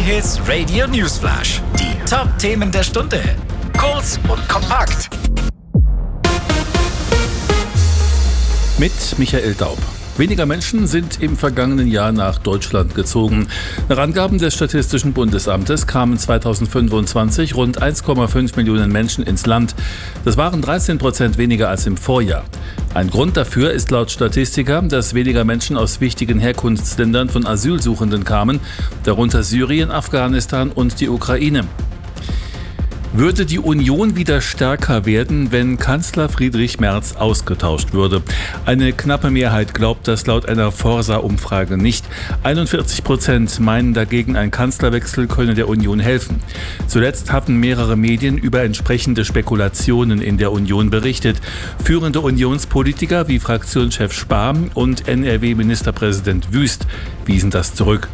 J-Hits Radio Newsflash. Die Top-Themen der Stunde. Kurz und kompakt. Mit Michael Daub. Weniger Menschen sind im vergangenen Jahr nach Deutschland gezogen. Nach Angaben des Statistischen Bundesamtes kamen 2025 rund 1,5 Millionen Menschen ins Land. Das waren 13% weniger als im Vorjahr. Ein Grund dafür ist laut Statistiker, dass weniger Menschen aus wichtigen Herkunftsländern von Asylsuchenden kamen, darunter Syrien, Afghanistan und die Ukraine. Würde die Union wieder stärker werden, wenn Kanzler Friedrich Merz ausgetauscht würde? Eine knappe Mehrheit glaubt das laut einer Forsa-Umfrage nicht. 41% meinen dagegen, ein Kanzlerwechsel könne der Union helfen. Zuletzt hatten mehrere Medien über entsprechende Spekulationen in der Union berichtet. Führende Unionspolitiker wie Fraktionschef Spahn und NRW-Ministerpräsident Wüst wiesen das zurück.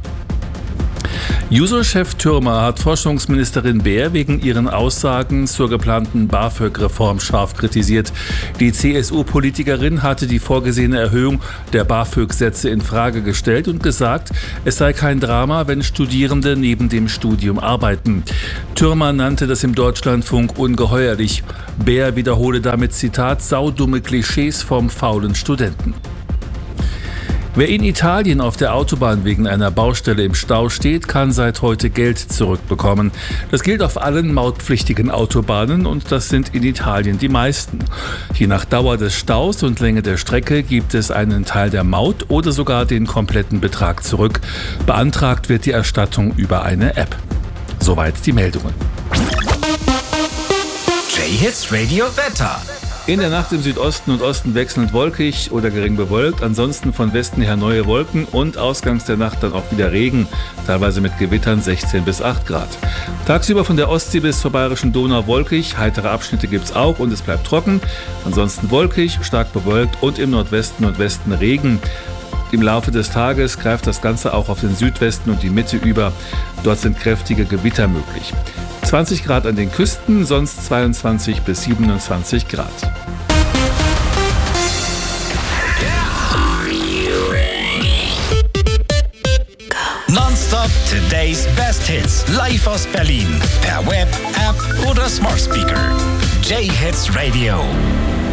Juso-Chef Thürmer hat Forschungsministerin Baer wegen ihren Aussagen zur geplanten BAföG-Reform scharf kritisiert. Die CSU-Politikerin hatte die vorgesehene Erhöhung der BAföG-Sätze in Frage gestellt und gesagt, es sei kein Drama, wenn Studierende neben dem Studium arbeiten. Thürmer nannte das im Deutschlandfunk ungeheuerlich. Baer wiederhole damit, Zitat, saudumme Klischees vom faulen Studenten. Wer in Italien auf der Autobahn wegen einer Baustelle im Stau steht, kann seit heute Geld zurückbekommen. Das gilt auf allen mautpflichtigen Autobahnen und das sind in Italien die meisten. Je nach Dauer des Staus und Länge der Strecke gibt es einen Teil der Maut oder sogar den kompletten Betrag zurück. Beantragt wird die Erstattung über eine App. Soweit die Meldungen. J-Hits Radio Wetter. In der Nacht im Südosten und Osten wechselnd wolkig oder gering bewölkt, ansonsten von Westen her neue Wolken und ausgangs der Nacht dann auch wieder Regen, teilweise mit Gewittern 16 bis 8 Grad. Tagsüber von der Ostsee bis zur Bayerischen Donau wolkig, heitere Abschnitte gibt's auch und es bleibt trocken, ansonsten wolkig, stark bewölkt und im Nordwesten und Westen Regen. Im Laufe des Tages greift das Ganze auch auf den Südwesten und die Mitte über. Dort sind kräftige Gewitter möglich. 20 Grad an den Küsten, sonst 22 bis 27 Grad. Nonstop Today's Best Hits. Live aus Berlin. Per Web, App oder Smart Speaker. J-Hits Radio.